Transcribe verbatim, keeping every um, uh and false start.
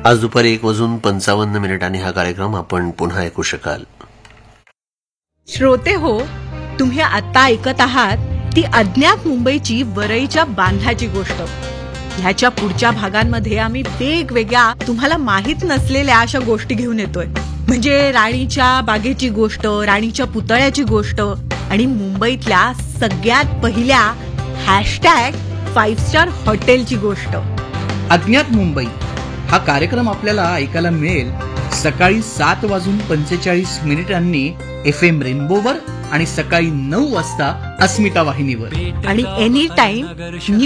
आज दुपारी एक वाजून पंचावन्न मिनिटांनी हा कार्यक्रम आपण पुन्हा ऐकू शकाल. श्रोते हो, तुम्ही आता ऐकत आहात ती अज्ञात मुंबईची वरईच्या बांधाची गोष्ट. ह्याच्या पुढच्या भागांमध्ये आम्ही वेगवेगळ्या तुम्हाला माहित नसलेल्या अशा गोष्टी घेऊन येतोय. म्हणजे राणीच्या बागेची गोष्ट, राणीच्या पुतळ्याची गोष्ट आणि मुंबईतल्या सगळ्यात पहिल्या हॅशटॅग फाईव्ह स्टार हॉटेलची गोष्ट. अज्ञात मुंबई हा कार्यक्रम आपल्याला ऐकायला मिळेल सकाळी सात वाजून पंचेचाळीस मिनिटांनी एफ एम रेनबोवर आणि सकाळी नऊ वाजता अस्मिता वाहिनीवर आणि एनी टाइम